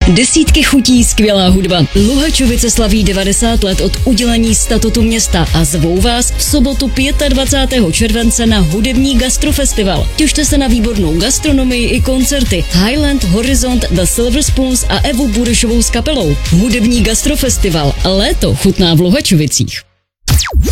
Desítky chutí, skvělá hudba. Luhačovice slaví 90 let od udělení statutu města a zvou vás v sobotu 25. července na hudební gastrofestival. Těšte se na výbornou gastronomii i koncerty Highland, Horizont, The Silver Spoons a Evu Burešovou s kapelou. Hudební gastrofestival. Léto chutná v Luhačovicích.